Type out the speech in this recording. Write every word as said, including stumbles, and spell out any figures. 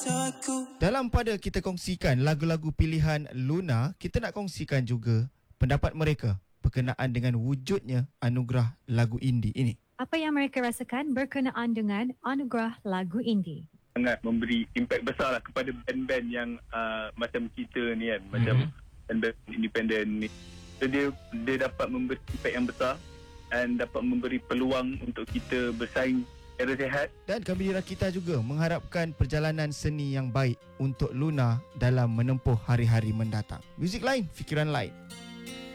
Dalam pada kita kongsikan lagu-lagu pilihan Luna, kita nak kongsikan juga pendapat mereka berkenaan dengan wujudnya anugerah lagu indie ini. Apa yang mereka rasakan berkenaan dengan anugerah lagu indie? Sangat memberi impak besar lah kepada band-band yang uh, macam kita ni kan, macam mm-hmm. band-band independen ni. So dia dia dapat memberi impak yang besar dan dapat memberi peluang untuk kita bersaing secara sihat. Dan gembira kita juga mengharapkan perjalanan seni yang baik untuk Luna dalam menempuh hari-hari mendatang. Muzik lain, fikiran lain.